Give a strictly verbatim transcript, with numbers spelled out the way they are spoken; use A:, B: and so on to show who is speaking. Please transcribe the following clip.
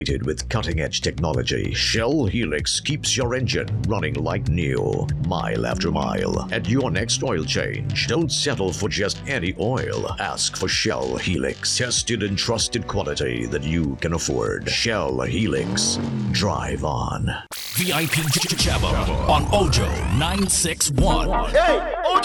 A: With cutting-edge technology, Shell Helix keeps your engine running like new, mile after mile. At your next oil change, don't settle for just any oil. Ask for Shell Helix, tested and trusted quality that you can afford. Shell Helix. Drive on.
B: V I P Jabba on Ojo nine six one.
C: Hey!